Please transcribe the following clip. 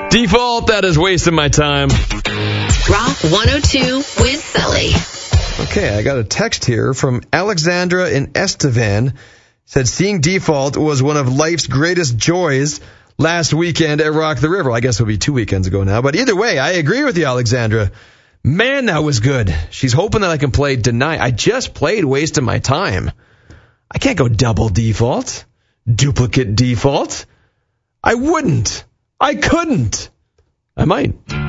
Default, that is wasting my time. Rock 102 with Sully. Okay, I got a text here from Alexandra in Estevan. Said seeing Default was one of life's greatest joys last weekend at Rock the River. I guess it would be 2 weekends ago now. But either way, I agree with you, Alexandra. Man, that was good. She's hoping that I can play Deny. I just played Wasting My Time. I can't go double Default. Duplicate Default. I wouldn't. I couldn't. I might.